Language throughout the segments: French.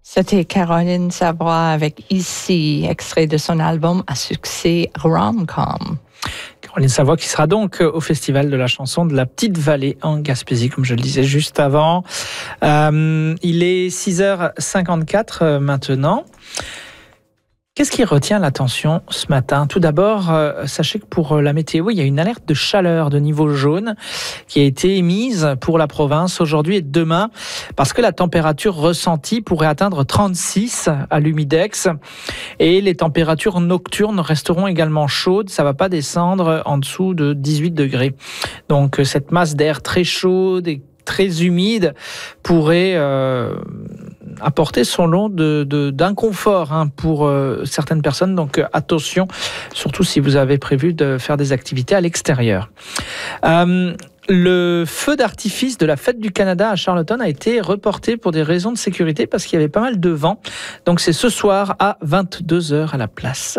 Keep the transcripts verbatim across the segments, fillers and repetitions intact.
C'était Caroline Savoie avec Ici, extrait de son album à succès Rom-Com. Caroline Savoie qui sera donc au Festival de la chanson de la Petite Vallée en Gaspésie, comme je le disais juste avant. Euh, il est six heures cinquante-quatre maintenant. Qu'est-ce qui retient l'attention ce matin ? Tout d'abord, euh, sachez que pour la météo, il y a une alerte de chaleur de niveau jaune qui a été émise pour la province aujourd'hui et demain parce que la température ressentie pourrait atteindre trente-six à l'Humidex et les températures nocturnes resteront également chaudes. Ça ne va pas descendre en dessous de dix-huit degrés. Donc cette masse d'air très chaude et très humide pourrait euh, apporter son lot de, de, d'inconfort hein, pour euh, certaines personnes. Donc euh, attention, surtout si vous avez prévu de faire des activités à l'extérieur. Euh, Le feu d'artifice de la Fête du Canada à Charlottetown a été reporté pour des raisons de sécurité parce qu'il y avait pas mal de vent. Donc c'est ce soir à vingt-deux heures à la place.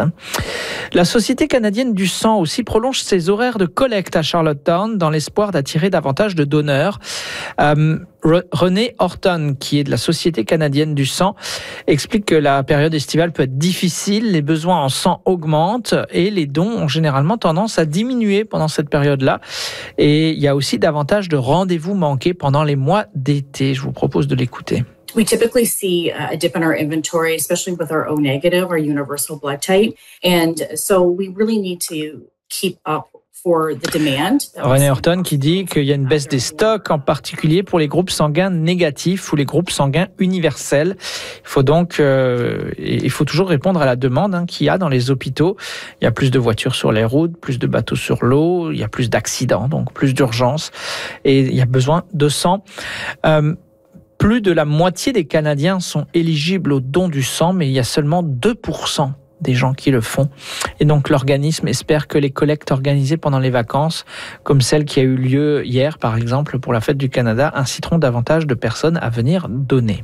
La Société canadienne du sang aussi prolonge ses horaires de collecte à Charlottetown dans l'espoir d'attirer davantage de donneurs. Euh, René Horton, qui est de la Société canadienne du sang, explique que la période estivale peut être difficile, les besoins en sang augmentent et les dons ont généralement tendance à diminuer pendant cette période-là. Et il y a aussi davantage de rendez-vous manqués pendant les mois d'été. Je vous propose de l'écouter. We typically see a dip in our inventory, especially with our O negative, our universal blood type. And so we really need to keep up for the demand. René Horton qui dit qu'il y a une baisse des stocks, en particulier pour les groupes sanguins négatifs ou les groupes sanguins universels. Il faut donc, euh, il faut toujours répondre à la demande hein, qu'il y a dans les hôpitaux. Il y a plus de voitures sur les routes, plus de bateaux sur l'eau, il y a plus d'accidents, donc plus d'urgences, et il y a besoin de sang. Euh, Plus de la moitié des Canadiens sont éligibles au don du sang, mais il y a seulement deux pour cent des gens qui le font. Et donc l'organisme espère que les collectes organisées pendant les vacances, comme celle qui a eu lieu hier par exemple pour la Fête du Canada, inciteront davantage de personnes à venir donner.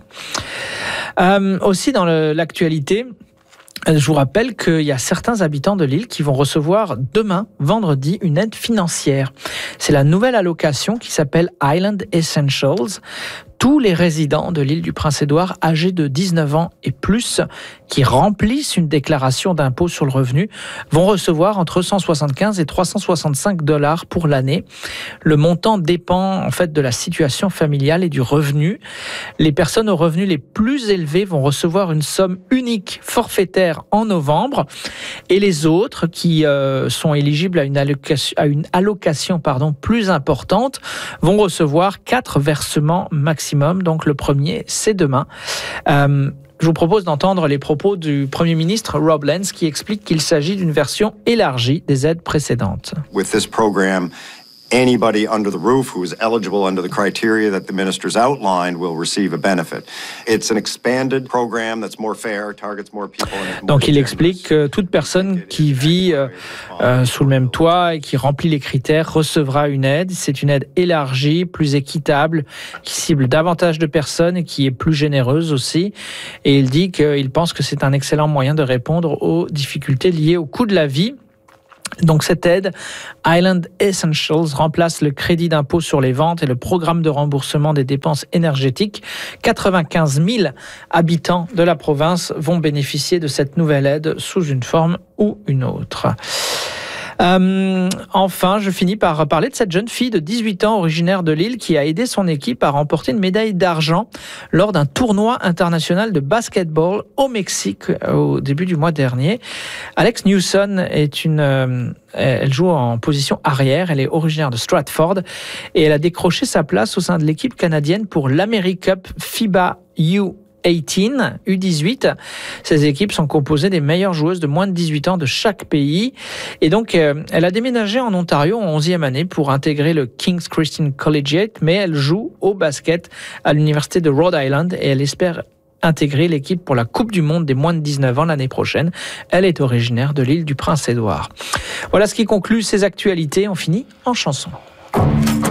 Euh, aussi dans le, l'actualité, je vous rappelle qu'il y a certains habitants de l'île qui vont recevoir demain, vendredi, une aide financière. C'est la nouvelle allocation qui s'appelle Island Essentials. Tous les résidents de l'île du Prince-Édouard âgés de dix-neuf ans et plus qui remplissent une déclaration d'impôt sur le revenu vont recevoir entre cent soixante-quinze et trois cent soixante-cinq dollars pour l'année. Le montant dépend en fait de la situation familiale et du revenu. Les personnes aux revenus les plus élevés vont recevoir une somme unique forfaitaire en novembre et les autres qui euh, sont éligibles à une allocation, à une allocation pardon, plus importante vont recevoir quatre versements maximum. Donc le premier, c'est demain. Euh, je vous propose d'entendre les propos du Premier ministre Rob Lenz qui explique qu'il s'agit d'une version élargie des aides précédentes. With this program, anybody under the roof who is eligible under the criteria that the ministers outlined will receive a benefit. It's an expanded program that's more fair, targets more people. Donc il explique que toute personne qui vit euh, euh, sous le même toit et qui remplit les critères recevra une aide. C'est une aide élargie, plus équitable, qui cible davantage de personnes et qui est plus généreuse aussi. Et il dit qu'il pense que c'est un excellent moyen de répondre aux difficultés liées au coût de la vie. Donc cette aide, Island Essentials, remplace le crédit d'impôt sur les ventes et le programme de remboursement des dépenses énergétiques. quatre-vingt-quinze mille habitants de la province vont bénéficier de cette nouvelle aide sous une forme ou une autre. Euh, enfin, je finis par parler de cette jeune fille de dix-huit ans originaire de l'île qui a aidé son équipe à remporter une médaille d'argent lors d'un tournoi international de basketball au Mexique au début du mois dernier. Alex Newson est une... Euh, elle joue en position arrière, elle est originaire de Stratford et elle a décroché sa place au sein de l'équipe canadienne pour l'AmeriCup FIBA U dix-huit, U dix-huit. Ces équipes sont composées des meilleures joueuses de moins de dix-huit ans de chaque pays. Et donc, euh, elle a déménagé en Ontario en onzième année pour intégrer le King's Christian Collegiate, mais elle joue au basket à l'université de Rhode Island et elle espère intégrer l'équipe pour la Coupe du Monde des moins de dix-neuf ans l'année prochaine. Elle est originaire de l'île du Prince-Édouard. Voilà ce qui conclut ces actualités. On finit en chanson.